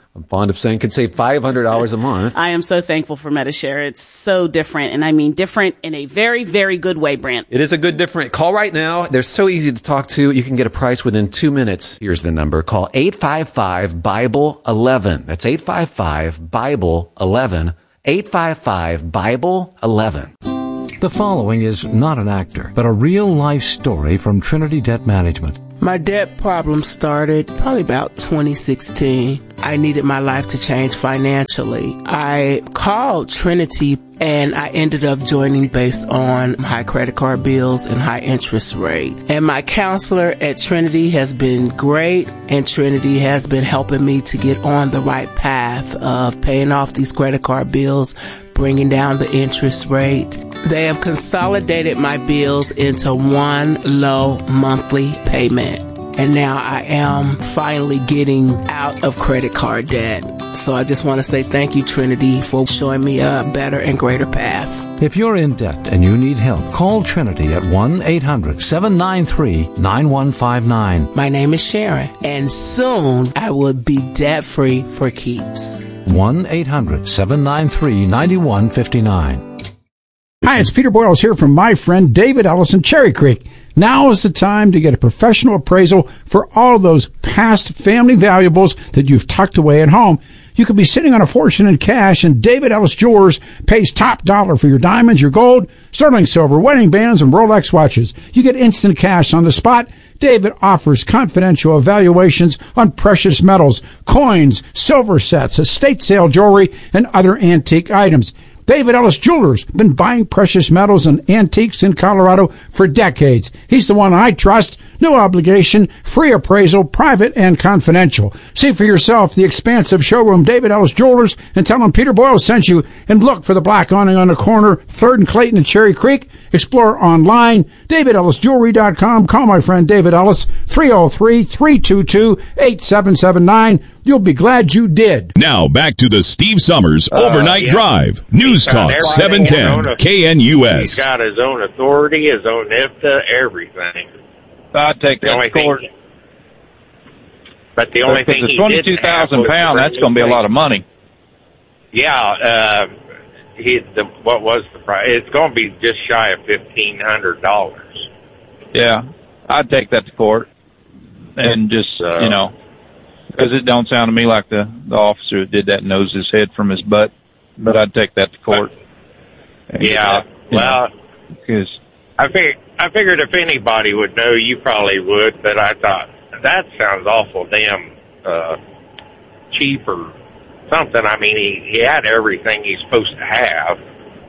I'm fond of saying can save five hundred dollars a month. I am so thankful for Medi-Share. It's so different, and I mean different in a very, very good way, Brent. It is a good different. Call right now. They're so easy to talk to. You can get a price within two minutes. Here's the number. Call eight five five, Bible eleven. That's eight five five, Bible eleven. eight five five, Bible eleven. The following is not an actor, but a real-life story from Trinity Debt Management. My debt problem started probably about twenty sixteen. I needed my life to change financially. I called Trinity and I ended up joining based on high credit card bills and high interest rate. And my counselor at Trinity has been great, and Trinity has been helping me to get on the right path of paying off these credit card bills, bringing down the interest rate. They have consolidated my bills into one low monthly payment. And now I am finally getting out of credit card debt. So I just want to say thank you, Trinity, for showing me a better and greater path. If you're in debt and you need help, call Trinity at one eight hundred, seven nine three, nine one five nine. My name is Sharon, and soon I will be debt-free for keeps. one eight hundred, seven nine three, nine one five nine. Hi, it's Peter Boyles here from my friend David Ellis in Cherry Creek. Now is the time to get a professional appraisal for all those past family valuables that you've tucked away at home. You could be sitting on a fortune in cash, and David Ellis Jewelers pays top dollar for your diamonds, your gold, sterling silver, wedding bands, and Rolex watches. You get instant cash on the spot. David offers confidential evaluations on precious metals, coins, silver sets, estate sale jewelry, and other antique items. David Ellis Jewelers been buying precious metals and antiques in Colorado for decades. He's the one I trust. No obligation, free appraisal, private and confidential. See for yourself the expansive showroom, David Ellis Jewelers, and tell them Peter Boyle sent you. And look for the black awning on the corner, third and Clayton and Cherry Creek. Explore online, david ellis jewelry dot com. Call my friend David Ellis, three oh three, three two two, eight seven seven nine. You'll be glad you did. Now back to the Steve Summers Uh, Overnight yeah. Drive. News Talk Everything seven ten on a- K N U He's S. got his own authority, his own I F T A, everything. I'd take The that only to court. thing, but the only Because thing the he twenty-two didn't have thousand was pound, the that's going to be a lot of money. Yeah, uh, he the what was the price? It's going to be just shy of fifteen hundred dollars. Yeah, I'd take that to court, and just So- you know, because it don't sound to me like the the officer that did that knows his head from his butt. But I'd take that to court. And get Yeah, that, you well, because I fig- I figured if anybody would know, you probably would. But I thought that sounds awful damn uh, cheap or something. I mean, he he had everything he's supposed to have.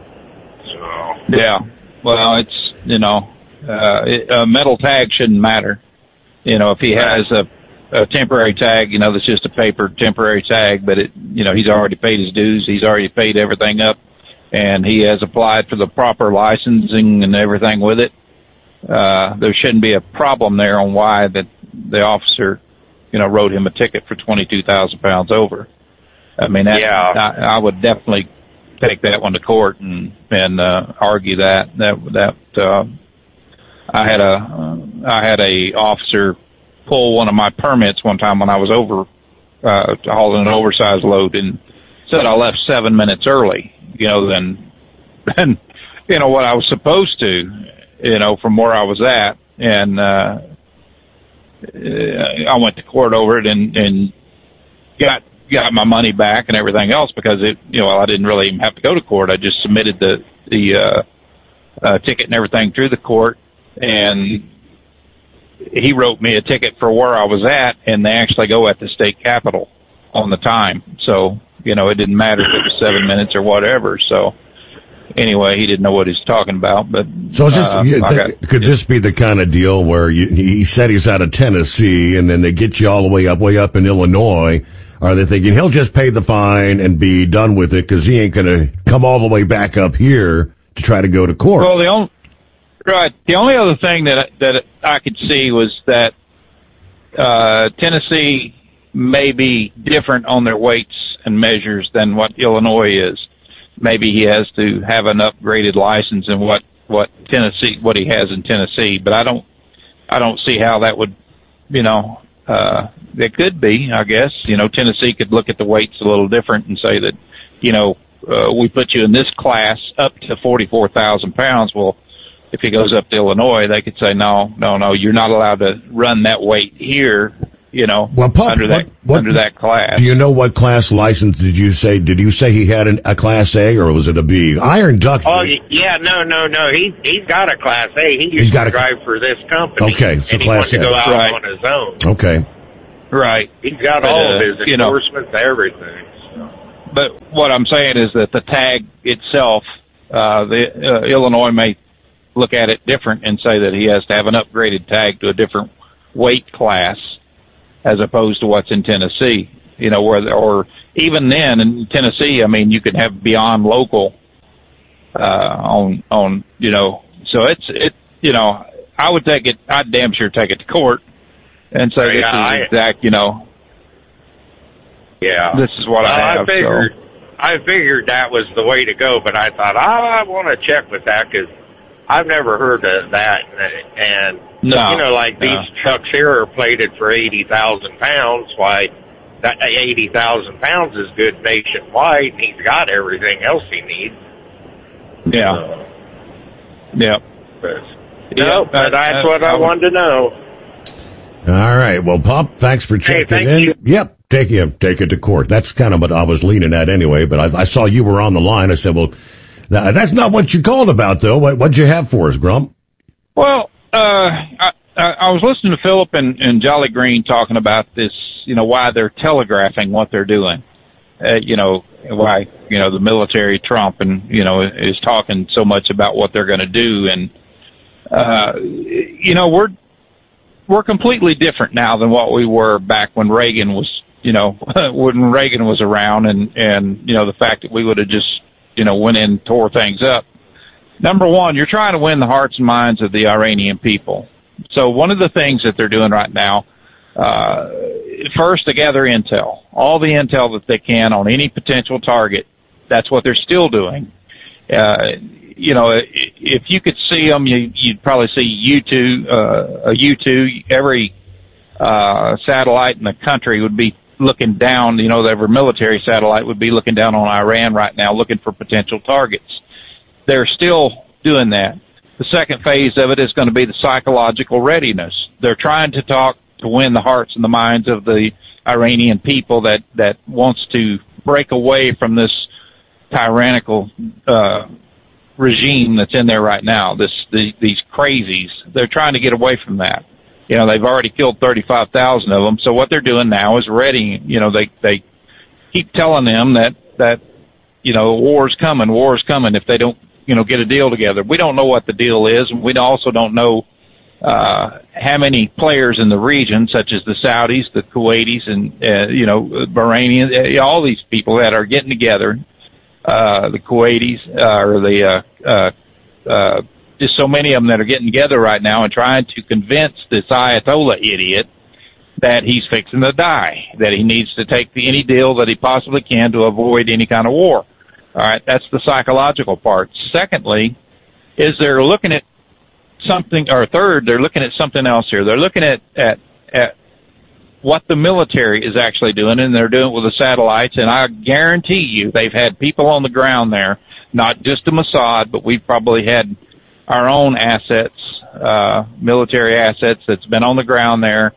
So yeah, well, it's you know, uh, it, a metal tag shouldn't matter. You know, if he has a a temporary tag, you know, that's just a paper temporary tag, but it, you know, he's already paid his dues. He's already paid everything up, and he has applied for the proper licensing and everything with it. Uh, there shouldn't be a problem there on why that the officer, you know, wrote him a ticket for twenty-two thousand pounds over. I mean, that, Yeah. I, I would definitely take that one to court and, and, uh, argue that, that, that, uh, I had a, uh, I had a officer pull one of my permits one time when I was over, uh, hauling an oversized load, and said I left seven minutes early, you know, than, than, you know, what I was supposed to, you know, from where I was at. And, uh, I went to court over it and, and got, got my money back and everything else because it, you know, well, I didn't really even have to go to court. I just submitted the, the, uh, uh, ticket and everything through the court, and he wrote me a ticket for where I was at, and they actually go at the state capitol on the time. So, you know, it didn't matter if it was seven minutes or whatever. So anyway, he didn't know what he was talking about, but So is this, uh, you I think- got, could this be the kind of deal where you, he said he's out of Tennessee, and then they get you all the way up, way up in Illinois? Are they thinking he'll just pay the fine and be done with it because he ain't going to come all the way back up here to try to go to court? well, the only, right. The only other thing that, that I could see was that, uh, Tennessee may be different on their weights and measures than what Illinois is. Maybe he has to have an upgraded license in what, what Tennessee, what he has in Tennessee, but I don't, I don't see how that would, you know, Uh, it could be, I guess. You know, Tennessee could look at the weights a little different and say that, you know, uh, we put you in this class up to forty-four thousand pounds. Well, if he goes up to Illinois, they could say, no, no, no, you're not allowed to run that weight here, you know, well, Pop, under that what, what, under that class. Do you know what class license did you say? Did you say he had an, a Class A or was it a B? Iron Duck. Oh, yeah, no, no, no. He, he's got a Class A. He used He's got to a, drive for this company. Okay, so and he Class wanted to A. go out Right. on his own. Okay. Right. He's got But, all uh, of his you know, endorsements, everything. So. But what I'm saying is that the tag itself, uh, the uh, Illinois may look at it different and say that he has to have an upgraded tag to a different weight class as opposed to what's in Tennessee. You know, where or even then in Tennessee, I mean, you can have beyond local uh, on on you know. So it's it you know, I would take it. I'd damn sure take it to court and say this Yeah, is I- exact. You know. Yeah. This is what well, I have. I figured, so. I figured that was the way to go, but I thought, oh, I want to check with that because I've never heard of that. And, No, you know, like no. these trucks here are plated for eighty thousand pounds. Why, that eighty thousand pounds is good nationwide, and he's got everything else he needs. Yeah. So, Yeah. but, no, Yeah, but that's uh, what I, I would- wanted to know. All right. Well, Pop, thanks for checking thank in. you. Yep. Take you take it to court. That's kind of what I was leaning at anyway, but I, I saw you were on the line. I said, well, that, that's not what you called about, though. What, what'd you have for us, Grump? Well, uh, I, I, I was listening to Philip and, and Jolly Green talking about this, you know, why they're telegraphing what they're doing. Uh, you know, why, you know, the military Trump and, you know, is talking so much about what they're going to do. And, uh, you know, we're, we're completely different now than what we were back when Reagan was, you know, when Reagan was around and, and, you know, the fact that we would have just, you know, went in and tore things up. Number one, you're trying to win the hearts and minds of the Iranian people. So one of the things that they're doing right now, uh, first to gather intel, all the intel that they can on any potential target. That's what they're still doing. Uh, you know, if you could see them, you, you'd probably see U two, uh, a U two, every, uh, satellite in the country would be looking down, you know, every military satellite would be looking down on Iran right now, looking for potential targets. They're still doing that. The second phase of it is going to be the psychological readiness. They're trying to talk to win the hearts and the minds of the Iranian people that, that wants to break away from this tyrannical, uh, regime that's in there right now. This, the, these crazies, they're trying to get away from that. You know, they've already killed thirty-five thousand of them. So what they're doing now is readying, you know, they, they keep telling them that, that, you know, war's coming, war's coming if they don't, you know, get a deal together. We don't know what the deal is. And we also don't know, uh, how many players in the region, such as the Saudis, the Kuwaitis, and, uh, you know, Bahrainians, uh, all these people that are getting together, uh, the Kuwaitis, uh, or the, uh, uh, uh, just so many of them that are getting together right now and trying to convince this Ayatollah idiot that he's fixing to die, that he needs to take the, any deal that he possibly can to avoid any kind of war. All right, that's the psychological part. Secondly, is they're looking at something, or third, they're looking at something else here. They're looking at, at, at what the military is actually doing, and they're doing it with the satellites, and I guarantee you they've had people on the ground there, not just the Mossad, but we've probably had our own assets, uh, military assets that's been on the ground there,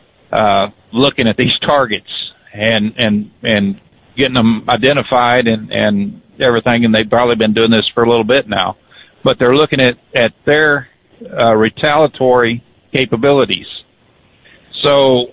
uh, looking at these targets and, and, and getting them identified and, and everything. And they've probably been doing this for a little bit now, but they're looking at, at their, uh, retaliatory capabilities. So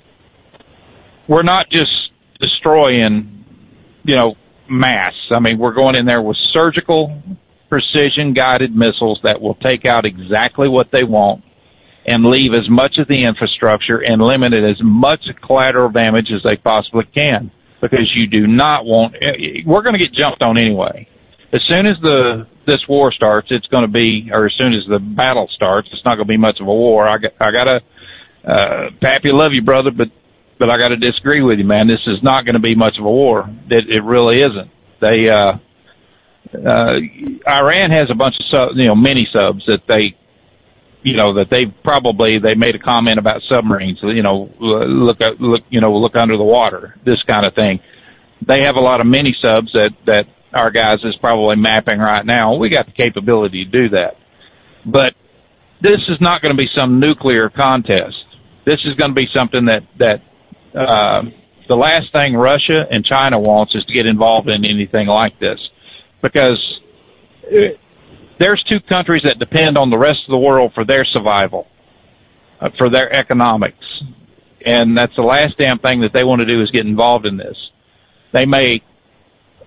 we're not just destroying, you know, mass. I mean, we're going in there with surgical precision guided missiles that will take out exactly what they want and leave as much of the infrastructure and limit as much collateral damage as they possibly can, because you do not want, we're going to get jumped on anyway. As soon as the, this war starts, it's going to be, or as soon as the battle starts, it's not going to be much of a war. I got, I got to, uh, Pappy, love you, brother, but, but I got to disagree with you, man. This is not going to be much of a war. It, it really isn't. They, uh, Uh, Iran has a bunch of sub, you know, mini subs that they you know, that they probably, they made a comment about submarines, you know, look, look, you know, look under the water, this kind of thing. They have a lot of mini subs that, that our guys is probably mapping right now. We got the capability to do that. But this is not going to be some nuclear contest. This is going to be something that, that, uh, the last thing Russia and China wants is to get involved in anything like this, because it, there's two countries that depend on the rest of the world for their survival, uh, for their economics. And that's the last damn thing that they want to do is get involved in this. They may